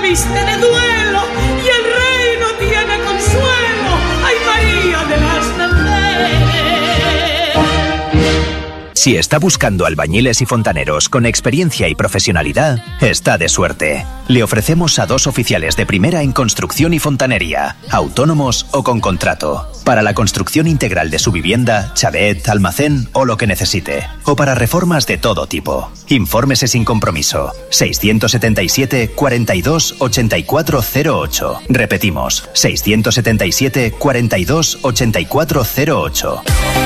triste de duelo y el rey no tiene consuelo. ¡Ay, María de las Mercedes! Si está buscando albañiles y fontaneros con experiencia y profesionalidad, está de suerte. Le ofrecemos a 2 oficiales de primera en construcción y fontanería, autónomos o con contrato, para la construcción integral de su vivienda, chalet, almacén o lo que necesite, o para reformas de todo tipo. Infórmese sin compromiso. 677 42 84 08. Repetimos, 677 42 84 08.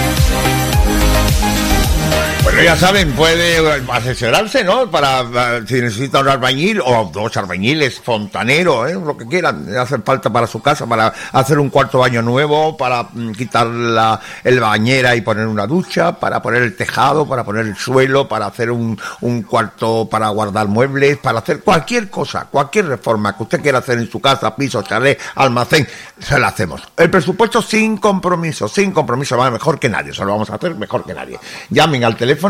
Bueno, ya saben, puede asesorarse, ¿no? Para si necesita un albañil o 2 albañiles, fontanero, lo que quieran, hacer falta para su casa, para hacer un cuarto baño nuevo, para quitar el bañera y poner una ducha, para poner el tejado, para poner el suelo, para hacer un cuarto para guardar muebles, para hacer cualquier cosa, cualquier reforma que usted quiera hacer en su casa, piso, chalet, almacén, se la hacemos. El presupuesto sin compromiso, va mejor que nadie, se lo vamos a hacer mejor que nadie. Llamen al teléfono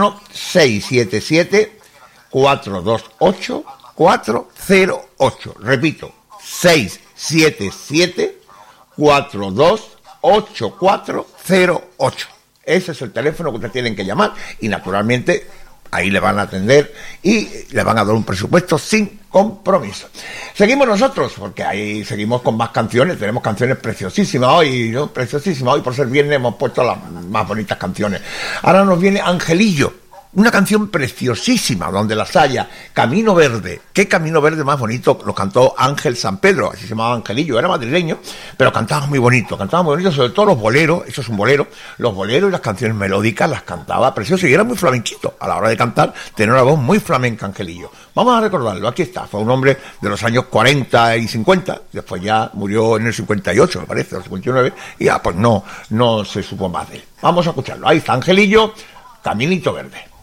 677-428-408. Repito, 677-428-408. Ese es el teléfono que ustedes tienen que llamar y naturalmente ahí le van a atender y le van a dar un presupuesto sin compromiso. Seguimos nosotros, porque ahí seguimos con más canciones, tenemos canciones preciosísimas hoy, ¿no? Preciosísimas. Hoy por ser viernes hemos puesto las más bonitas canciones. Ahora nos viene Angelillo, una canción preciosísima, donde las haya. Camino Verde. ¿Qué Camino Verde más bonito? Lo cantó Ángel San Pedro, así se llamaba Angelillo, era madrileño, pero cantaba muy bonito, sobre todo los boleros, eso es un bolero, los boleros y las canciones melódicas las cantaba precioso y era muy flamenquito. A la hora de cantar, tenía una voz muy flamenca Angelillo. Vamos a recordarlo, aquí está, fue un hombre de los años 40 y 50, después ya murió en el 58, me parece, o 59, y ya pues no se supo más de él. Vamos a escucharlo, ahí está Angelillo, Caminito Verde.